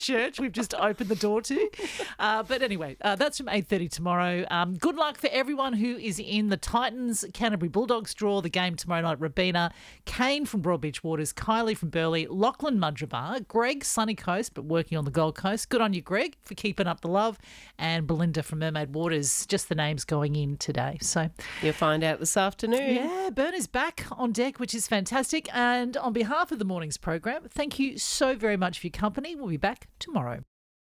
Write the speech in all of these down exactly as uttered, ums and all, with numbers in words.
church we've just opened the door to. Uh, but anyway, uh, that's from eight thirty tomorrow. Um, good luck for everyone who is in the Titans Canterbury Bulldogs draw. The game tomorrow night, Rabina, Kane from Broadbeach Waters, Kylie from Burleigh, Lachlan Mudgebar, Greg Sunny Coast but working on the Gold Coast. Good on you, Greg, for keeping up the love. And Belinda from Mermaid Waters, just the names going in today. So you'll find out this afternoon. Yeah, Bern is back on deck, which is fantastic. And on behalf of the morning's program, thank you so very much for your company. We'll be back tomorrow.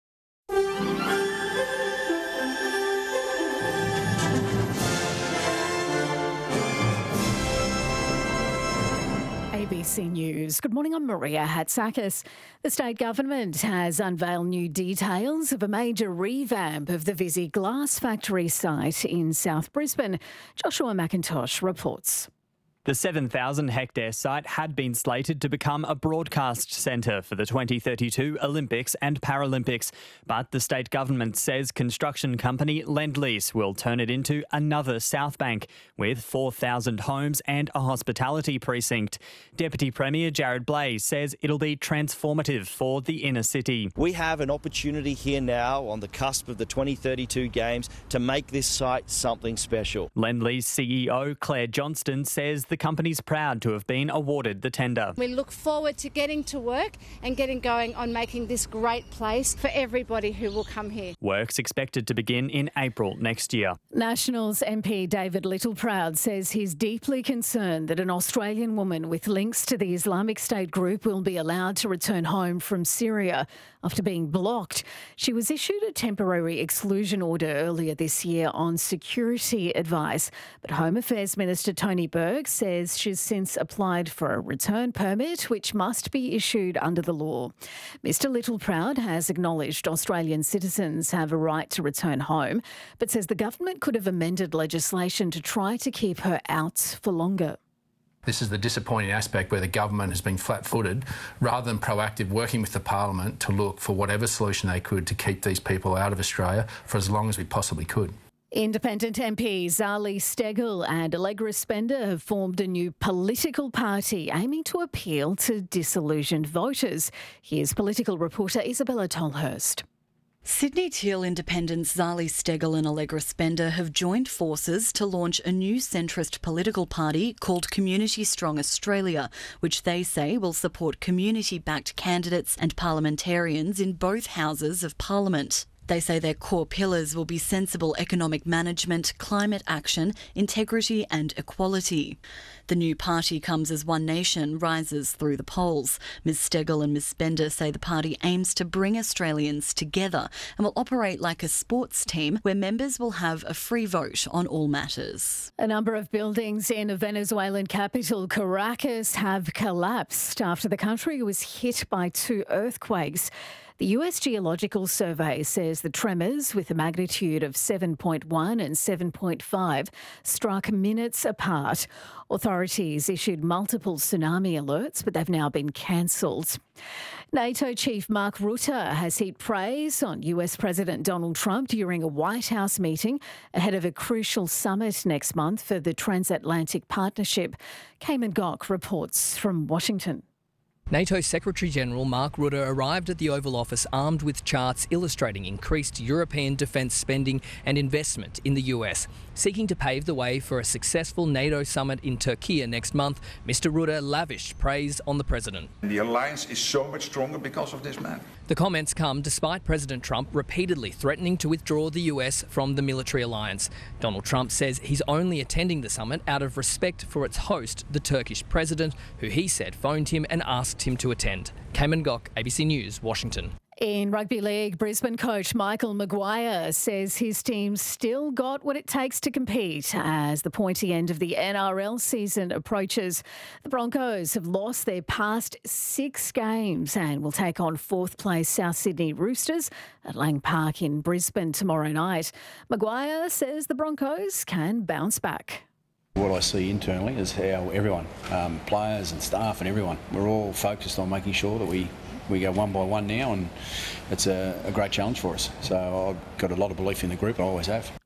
A B C News. Good morning, I'm Maria Hatzakis. The state government has unveiled new details of a major revamp of the Visy glass factory site in South Brisbane. Joshua McIntosh reports. The seven thousand hectare site had been slated to become a broadcast centre for the twenty thirty-two Olympics and Paralympics, but the state government says construction company Lendlease will turn it into another Southbank with four thousand homes and a hospitality precinct. Deputy Premier Jared Blaze says it'll be transformative for the inner city. We have an opportunity here now on the cusp of the twenty thirty-two Games to make this site something special. Lendlease C E O Claire Johnston says the company's proud to have been awarded the tender. We look forward to getting to work and getting going on making this great place for everybody who will come here. Work's expected to begin in April next year. Nationals M P David Littleproud says he's deeply concerned that an Australian woman with links to the Islamic State group will be allowed to return home from Syria after being blocked. She was issued a temporary exclusion order earlier this year on security advice, but Home Affairs Minister Tony Burke says she's since applied for a return permit, which must be issued under the law. Mister Littleproud has acknowledged Australian citizens have a right to return home, but says the government could have amended legislation to try to keep her out for longer. This is the disappointing aspect where the government has been flat-footed rather than proactive, working with the parliament to look for whatever solution they could to keep these people out of Australia for as long as we possibly could. Independent M Ps Zali Steggall and Allegra Spender have formed a new political party aiming to appeal to disillusioned voters. Here's political reporter Isabella Tolhurst. Sydney Teal independents Zali Steggall and Allegra Spender have joined forces to launch a new centrist political party called Community Strong Australia, which they say will support community-backed candidates and parliamentarians in both houses of Parliament. They say their core pillars will be sensible economic management, climate action, integrity and equality. The new party comes as One Nation rises through the polls. Miz Steggall and Miz Spender say the party aims to bring Australians together and will operate like a sports team where members will have a free vote on all matters. A number of buildings in the Venezuelan capital, Caracas, have collapsed after the country was hit by two earthquakes. The U S Geological Survey says the tremors, with a magnitude of seven point one and seven point five, struck minutes apart. Authorities issued multiple tsunami alerts, but they've now been cancelled. NATO chief Mark Rutte has heaped praise on U S President Donald Trump during a White House meeting ahead of a crucial summit next month for the transatlantic partnership. Cayman Gok reports from Washington. NATO Secretary-General Mark Rutte arrived at the Oval Office armed with charts illustrating increased European defence spending and investment in the U S. Seeking to pave the way for a successful NATO summit in Turkey next month, Mister Rutte lavished praise on the president. The alliance is so much stronger because of this man. The comments come despite President Trump repeatedly threatening to withdraw the U S from the military alliance. Donald Trump says he's only attending the summit out of respect for its host, the Turkish president, who he said phoned him and asked him to attend. Cayman Gok, A B C News, Washington. In rugby league, Brisbane coach Michael Maguire says his team's still got what it takes to compete as the pointy end of the N R L season approaches. The Broncos have lost their past six games and will take on fourth place South Sydney Roosters at Lang Park in Brisbane tomorrow night. Maguire says the Broncos can bounce back. What I see internally is how everyone, um, players and staff and everyone, we're all focused on making sure that we We go one by one now, and it's a, a great challenge for us. So I've got a lot of belief in the group, I always have.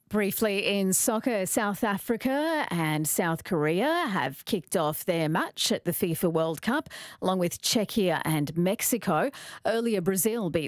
Briefly in soccer, South Africa and South Korea have kicked off their match at the FIFA World Cup, along with Czechia and Mexico. Earlier, Brazil beat